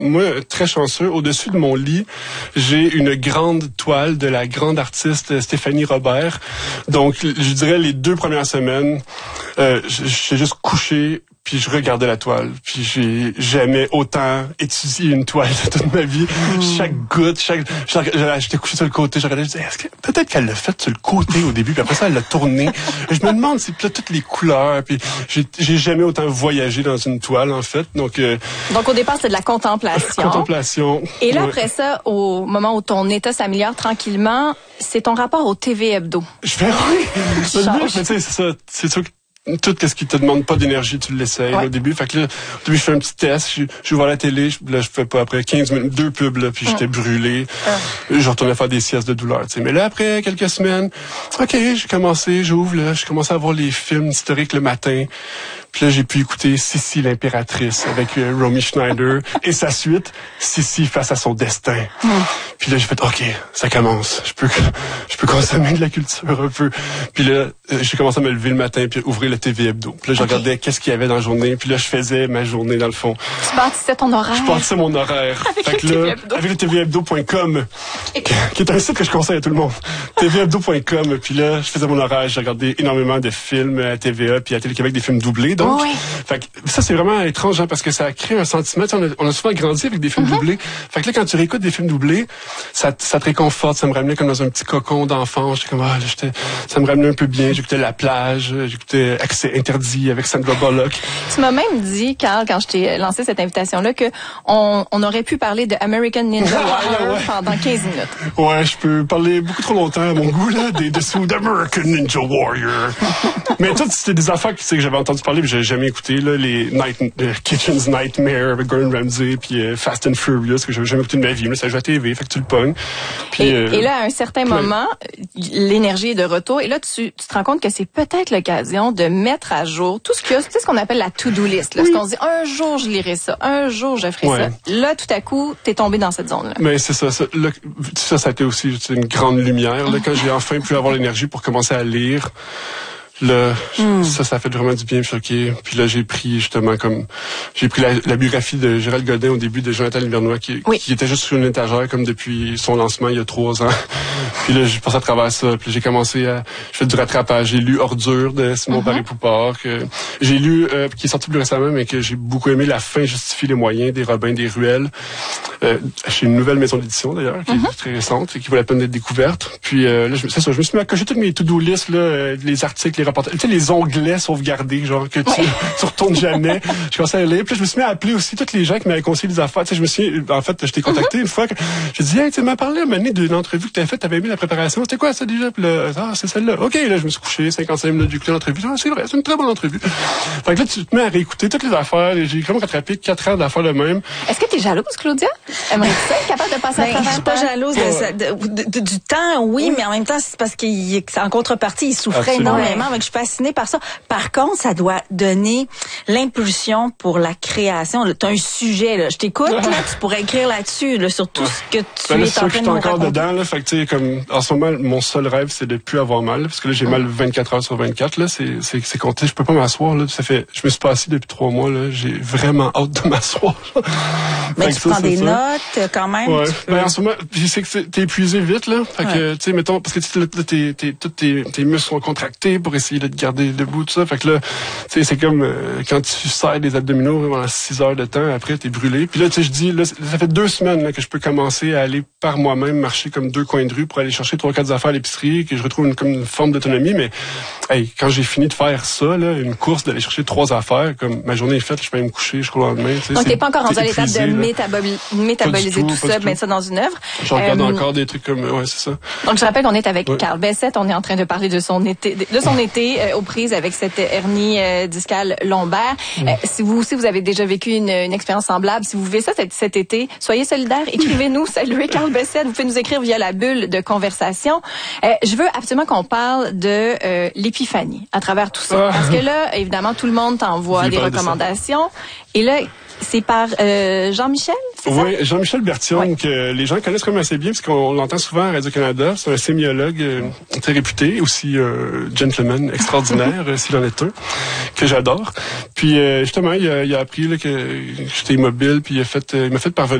moi, très chanceux. Au-dessus de mon lit, j'ai une grande toile de la grande artiste Stéphanie Robert. Donc, je dirais les 2 premières semaines, j'ai juste couché, puis je regardais la toile. Puis j'ai jamais autant étudié une toile de toute ma vie. Chaque goutte, j'étais couché sur le côté, je regardais, je disais, peut-être qu'elle l'a fait sur le côté au début, puis après ça, elle l'a tourné. Je me demande si là, toutes les couleurs, puis j'ai jamais autant voyagé dans une toile, en fait. Donc au départ, c'est de la contemplation. Contemplation. Et là, après ça, au moment où ton état s'améliore tranquillement, c'est ton rapport au TV Hebdo. Je fais, oui. C'est ça. C'est sûr que tout ce qui te demande pas d'énergie, tu l'essayes au début. Fait que là, au début, je fais un petit test, je vois la télé, là, je fais pas après 15 minutes, 2 pubs, là, puis j'étais brûlé. Je retournais faire des siestes de douleur, tu sais. Mais là, après quelques semaines, j'ai commencé, j'ai commencé à voir les films historiques le matin. Puis là, j'ai pu écouter Sissi l'impératrice avec Romy Schneider et sa suite, Sissi face à son destin. Puis là, j'ai fait, OK, ça commence. Je peux consommer de la culture un peu. Puis là, j'ai commencé à me lever le matin puis ouvrir le TV Hebdo. Puis là, je regardais qu'est-ce qu'il y avait dans la journée. Puis là, je faisais ma journée dans le fond. Tu bâtissais ton horaire. Je bâtissais mon horaire. Avec le tvhebdo.com, qui est un site que je conseille à tout le monde. tvhebdo.com. Puis là, je faisais mon horaire. J'ai regardé énormément de films à TVA puis à Télé-Québec, des films doublés. Donc, fait que ça, c'est vraiment étrange, hein, parce que ça crée un sentiment. On a souvent grandi avec des films doublés. Fait que là, quand tu réécoutes des films doublés, ça te réconforte. Ça me ramenait comme dans un petit cocon d'enfant. J'étais comme, ça me ramenait un peu bien. J'écoutais La Plage, j'écoutais Accès interdit avec Sandra Bullock. Tu m'as même dit, Carl, quand je t'ai lancé cette invitation-là, que on aurait pu parler de American Ninja Warrior pendant 15 minutes. Ouais, je peux parler beaucoup trop longtemps à mon goût, là, des dessous d'American Ninja Warrior. Mais tout, c'était des affaires que j'avais entendu parler, mais j'avais jamais écouté, là, les Kitchen's Nightmare avec Gordon Ramsay, puis Fast and Furious, que j'avais jamais écouté de ma vie, mais ça joue à TV, fait que tu le pognes. Puis, et là, à un certain moment, l'énergie est de retour, et là, tu te rends compte que c'est peut-être l'occasion de mettre à jour tout ce qu'il y a, tu sais, ce qu'on appelle la to-do list, là, ce qu'on se dit, un jour, je lirai ça, un jour, je ferai ça. Là, tout à coup, t'es tombé dans cette zone-là. Mais c'est ça. Ça a été aussi une grande lumière, là, quand j'ai enfin pu avoir l'énergie pour commencer à lire. Là, ça fait vraiment du bien, choqué. Puis là, j'ai pris la biographie de Gérald Godin au début de Jonathan Livernois, qui était juste sur une étagère comme depuis son lancement il y a 3 ans. Puis là, j'ai passé à travers ça. Puis j'ai commencé je fais du rattrapage. J'ai lu Ordure de Simon Paré-Poupard, que j'ai lu, qui est sorti plus récemment, mais que j'ai beaucoup aimé, La fin justifie les moyens, des Robins des Ruelles. Chez une nouvelle maison d'édition, d'ailleurs, qui est très récente et qui vaut la peine d'être découverte. Puis là, je me suis mis à cocher toutes mes to-do list, là, les articles, les rapports, tu sais, les onglets sauvegardés, genre, que tu retournes jamais. Je commençais à lire. Puis là, je me suis mis à appeler aussi tous les gens qui m'avaient conseillé des affaires. Tu sais, je t'ai contacté une fois. J'ai dit, hey, tu m'as parlé à un moment donné d'une entrevue que t'avais faite, t'avais aimé la préparation. C'était quoi ça déjà? Puis là, c'est celle-là. OK, là, je me suis couché 55 minutes du coup l'entrevue. C'est vrai, c'est une très bonne entrevue. Fait que là, tu te mets à réécouter toutes les affaires. J'ai vraiment rattrapé 4 ans d'affaires le même. Est-ce que t'es jalouse, Claudia? Aimerais-tu ça être capable de passer à travers? Je suis pas jalouse du temps, oui, mais en même temps, c'est parce qu'en contrepartie, il souffrait énormément. Donc, je suis fascinée par ça. Par contre, ça doit donner l'impulsion pour la création. Tu as un sujet, là. Je t'écoute, là, tu pourrais écrire là-dessus, là, sur tout ce que tu es en train de nous raconter. Je suis encore dedans, là. Fait que, tu sais, comme, en ce moment, mon seul rêve, c'est de plus avoir mal. Parce que là, j'ai mal 24 heures sur 24, là. C'est compté. Je peux pas m'asseoir, là. Je me suis pas assis depuis 3 mois, là. J'ai vraiment hâte de m'asseoir. Mais tu prends des notes, quand même. Ouais. En ce moment, je sais que t'es épuisé vite, là. Fait que, tu sais, mettons, parce que tous tes muscles sont contractés pour essayer de te garder debout, tout ça. Fait que là, tu sais, c'est comme quand tu serres des abdominaux pendant 6 heures de temps, après, t'es brûlé. Puis là, tu sais, je dis, là, ça fait 2 semaines là, que je peux commencer à aller par moi-même marcher comme 2 coins de rue pour aller chercher 3-4 affaires à l'épicerie, que je retrouve comme une forme d'autonomie. Mais, hey, quand j'ai fini de faire ça, là, une course, d'aller chercher 3 affaires, comme ma journée est faite, je peux aller me coucher jusqu'au lendemain. Donc, t'es pas encore rendu à l'étape de métaboliser tout ça, mettre ça dans une œuvre. Je regarde encore des trucs comme, ouais, c'est ça. Donc, je rappelle qu'on est avec Carl Bessette. On est en train de parler de son été aux prises avec cette hernie discale lombaire. Si vous aussi, vous avez déjà vécu une expérience semblable, si vous vivez ça cet été, soyez solidaires. Écrivez-nous, saluez Carl Bessette. Vous pouvez nous écrire via la bulle de conversation. Je veux absolument qu'on parle de l'épiphanie à travers tout ça. Parce que là, évidemment, tout le monde t'envoie des recommandations. Et là, C'est par Jean-Michel, c'est ça? Oui, Jean-Michel Berthiaume, que les gens connaissent quand même assez bien, parce qu'on l'entend souvent à Radio-Canada. C'est un sémiologue très réputé, aussi gentleman extraordinaire, s'il en est un, que j'adore. Puis justement, il a appris là, que j'étais immobile, puis il m'a fait parvenir